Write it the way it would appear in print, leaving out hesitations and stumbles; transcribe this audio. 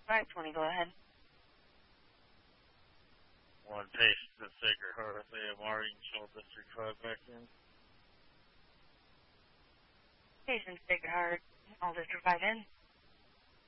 520, go ahead. One patient at Sacred Heart AMR, you can show District 5 back in. Patient Sacred Heart, all District 5 in.